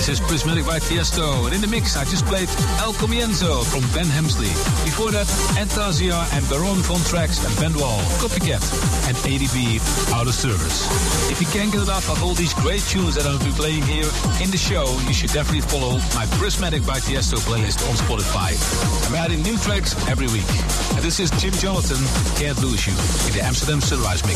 This is Prismatic by Tiesto. And in the mix, I just played El Comienzo from Ben Hemsley. Before that, Antasia and Baron von Trax and Ben Wall, Copycat, and ADB, Out of Service. If you can't get enough of all these great tunes that I'll be playing here in the show, you should definitely follow my Prismatic by Tiesto playlist on Spotify. I'm adding new tracks every week. And this is Jim Jonathan, Can't Lose You, in the Amsterdam Sunrise Mix.